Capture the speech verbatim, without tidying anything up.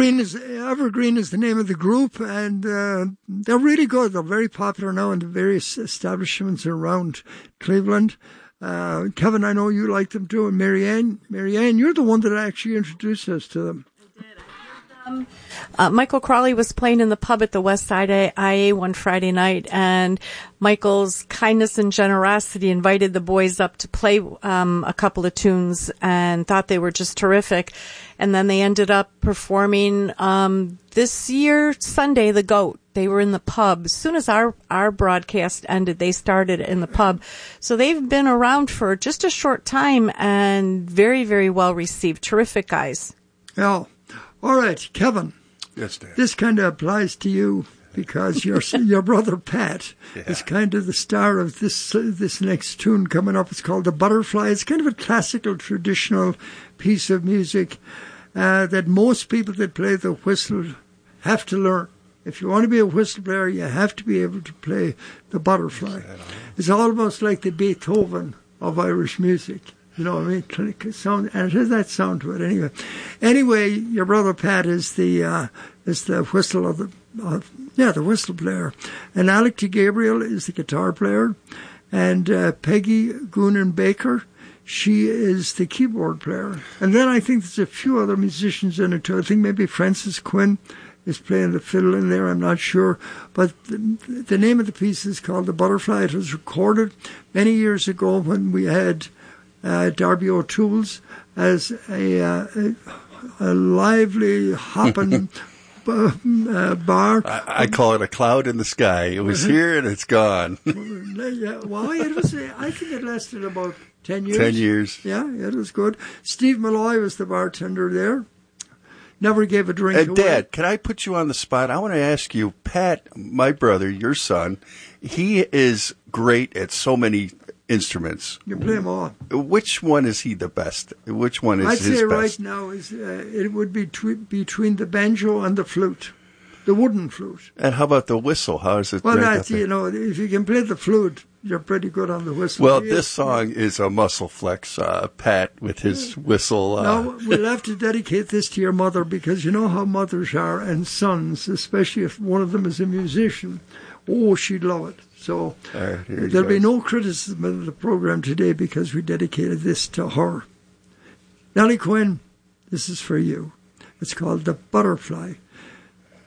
Evergreen is Evergreen is the name of the group, and uh, they're really good. They're very popular now in the various establishments around Cleveland. Uh, Kevin, I know you like them too, and Marianne. Marianne, you're the one that actually introduced us to them. Um, uh, Michael Crawley was playing in the pub at the West Side I A one Friday night, and Michael's kindness and generosity invited the boys up to play um, a couple of tunes and thought they were just terrific. And then they ended up performing um, this year, Sunday, The Goat. They were in the pub. As soon as our, our broadcast ended, they started in the pub. So they've been around for just a short time and very, very well received. Terrific guys. Yeah. All right, Kevin. Yes, Dad. This kind of applies to you because your your brother Pat yeah. is kind of the star of this uh, this next tune coming up. It's called The Butterfly. It's kind of a classical, traditional piece of music uh, that most people that play the whistle have to learn. If you want to be a whistle player, you have to be able to play the butterfly. It's almost like the Beethoven of Irish music. You know what I mean? Click, sound, and it has that sound to it anyway. Anyway, your brother Pat is the uh, is the whistle of the uh, yeah the whistle player, and Alec T. Gabriel is the guitar player, and uh, Peggy Goonan Baker, she is the keyboard player, and then I think there's a few other musicians in it too. I think maybe Francis Quinn is playing the fiddle in there. I'm not sure, but the, the name of the piece is called The Butterfly. It was recorded many years ago when we had. Uh, Darby O'Toole's as a, uh, a, a lively, hopping uh, bar. I, I call it a cloud in the sky. It was here and it's gone. Yeah, well, it was. I think it lasted about ten years. Ten years. Yeah, it was good. Steve Malloy was the bartender there. Never gave a drink uh, away. Dad, can I put you on the spot? I want to ask you, Pat, my brother, your son, he is great at so many instruments. You play them all. Which one is he the best? Which one is I'd his say best? right now is uh, it would be tw- between the banjo and the flute, the wooden flute. And how about the whistle? How is it? Well, right that's, you know, if you can play the flute, you're pretty good on the whistle. Well, this song is a muscle flex, uh, Pat, with his whistle. Uh... Now, we'll have to dedicate this to your mother because you know how mothers are, and sons, especially if one of them is a musician. Oh, she'd love it. So right, there'll be no criticism of the program today because we dedicated this to her. Nellie Quinn, this is for you. It's called The Butterfly.